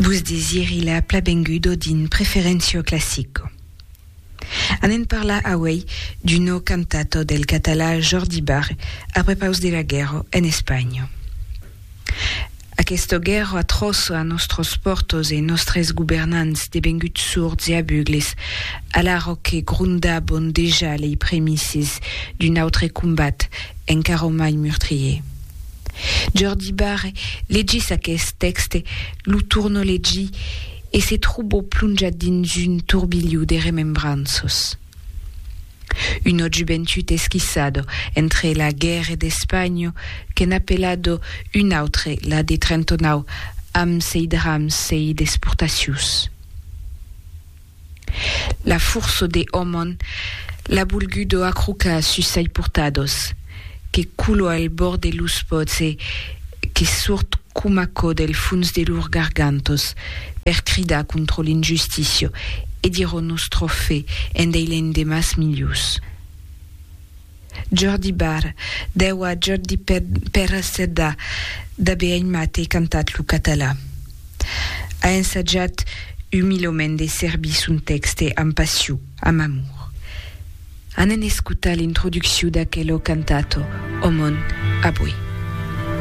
Vos desiri la plabengudo din preferencio classico. Anen parla away d'uno cantato del català Jordi Bar après paus de la guerra en Espagno. Aquesto guerra atrosso a nostros portos e nostres governants devengut surds e abugles, alaro que grundabon deja les prémices d'un autre combat encara mai meurtrier. Jordi Bar legis aquest texte, lu torno legi e se trobo plungiat dins un turbiliu de remembranzos. Una juventud esquissado entre la guerra d'Espagno que n'appelado un autre, la de 39, am sei drams sei desportacius. La força de homon la bulgudo acruca sus sei portados, que culo al bord de lus pods e que surt cumaco del funs de lur gargantos per crida contro l'injusticio e diro nostro fe en deilen de mas milius. Jordi Bar deu a Jordi Peraseda d'aver aimat e cantat lo català. Ha ensajat umilment de servir un texte amb passió, amb amor. Anen escutar l'introducció d'aquello cantato, Omon, avui.